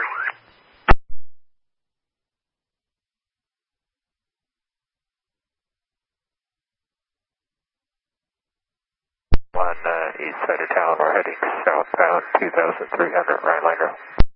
On east side of town, we're heading southbound 2300 Rhinelander.